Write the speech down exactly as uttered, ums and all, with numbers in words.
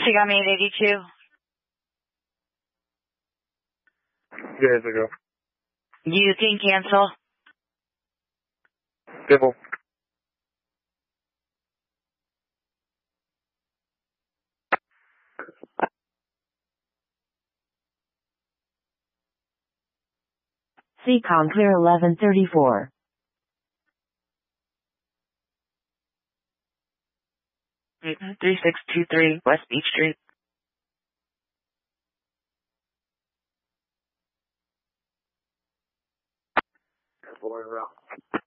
She got me at eighty-two. Years ago. You can cancel. Civil. C COM clear eleven thirty-four. three six two three West Beach Street. Following route.